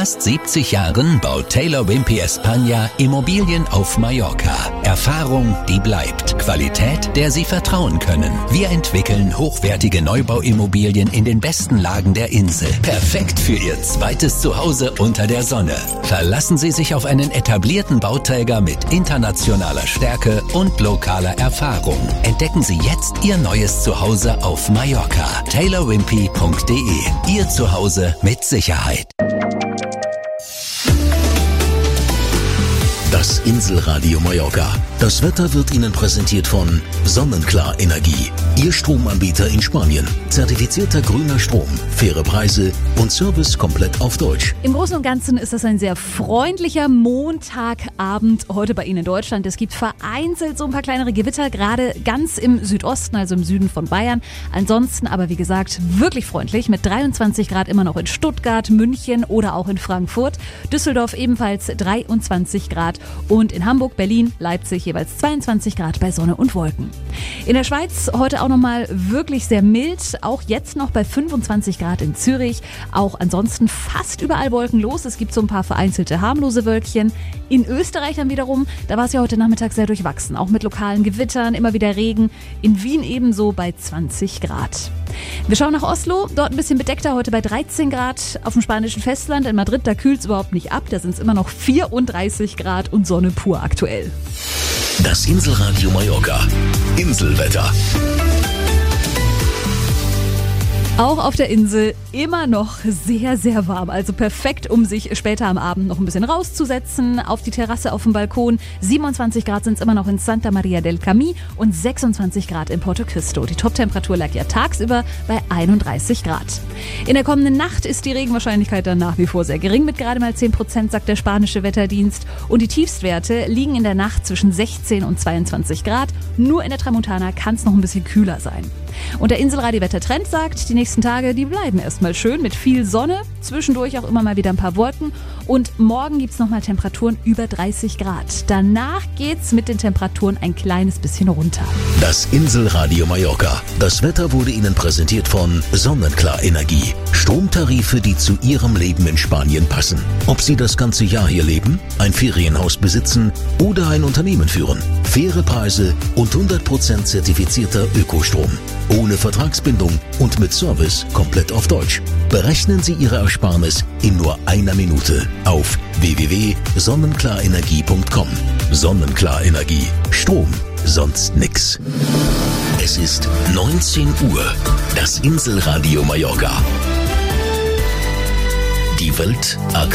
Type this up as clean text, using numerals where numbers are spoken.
fast 70 Jahren baut Taylor Wimpey España Immobilien auf Mallorca. Erfahrung, die bleibt. Qualität, der Sie vertrauen können. Wir entwickeln hochwertige Neubauimmobilien in den besten Lagen der Insel. Perfekt für Ihr zweites Zuhause unter der Sonne. Verlassen Sie sich auf einen etablierten Bauträger mit internationaler Stärke und lokaler Erfahrung. Entdecken Sie jetzt Ihr neues Zuhause auf Mallorca. taylorwimpey.de. Ihr Zuhause mit Sicherheit. Das Inselradio Mallorca. Das Wetter wird Ihnen präsentiert von Sonnenklar Energie. Ihr Stromanbieter in Spanien. Zertifizierter grüner Strom, faire Preise und Service komplett auf Deutsch. Im Großen und Ganzen ist das ein sehr freundlicher Montagabend heute bei Ihnen in Deutschland. Es gibt vereinzelt so ein paar kleinere Gewitter, gerade ganz im Südosten, also im Süden von Bayern. Ansonsten aber, wie gesagt, wirklich freundlich mit 23 Grad immer noch in Stuttgart, München oder auch in Frankfurt. Düsseldorf ebenfalls 23 Grad und in Hamburg, Berlin, Leipzig jeweils 22 Grad bei Sonne und Wolken. In der Schweiz heute auch nochmal wirklich sehr mild, auch jetzt noch bei 25 Grad in Zürich. Auch ansonsten fast überall wolkenlos. Es gibt so ein paar vereinzelte harmlose Wölkchen. In Österreich dann wiederum, da war es ja heute Nachmittag sehr durchwachsen, auch mit lokalen Gewittern, immer wieder Regen. In Wien ebenso bei 20 Grad. Wir schauen nach Oslo, dort ein bisschen bedeckter, heute bei 13 Grad. Auf dem spanischen Festland in Madrid, da kühlt es überhaupt nicht ab, da sind es immer noch 34 Grad und Sonne pur aktuell. Das Inselradio Mallorca. Inselwetter. Auch auf der Insel immer noch sehr, sehr warm. Also perfekt, um sich später am Abend noch ein bisschen rauszusetzen. Auf die Terrasse, auf dem Balkon. 27 Grad sind es immer noch in Santa Maria del Camí und 26 Grad in Porto Cristo. Die Toptemperatur lag ja tagsüber bei 31 Grad. In der kommenden Nacht ist die Regenwahrscheinlichkeit dann nach wie vor sehr gering mit gerade mal 10%, sagt der spanische Wetterdienst. Und die Tiefstwerte liegen in der Nacht zwischen 16 und 22 Grad. Nur in der Tramontana kann es noch ein bisschen kühler sein. Und der Inselradio-Wettertrend sagt, die nächsten Tage, die bleiben erstmal schön mit viel Sonne, zwischendurch auch immer mal wieder ein paar Wolken und morgen gibt's nochmal Temperaturen über 30 Grad. Danach geht's mit den Temperaturen ein kleines bisschen runter. Das Inselradio Mallorca. Das Wetter wurde Ihnen präsentiert von Sonnenklar Energie. Stromtarife, die zu Ihrem Leben in Spanien passen. Ob Sie das ganze Jahr hier leben, ein Ferienhaus besitzen oder ein Unternehmen führen. Faire Preise und 100% zertifizierter Ökostrom. Ohne Vertragsbindung und mit Service komplett auf Deutsch. Berechnen Sie Ihre Ersparnis in nur einer Minute auf www.sonnenklarenergie.com. Sonnenklar Energie. Strom, sonst nix. Es ist 19 Uhr. Das Inselradio Mallorca. Die Welt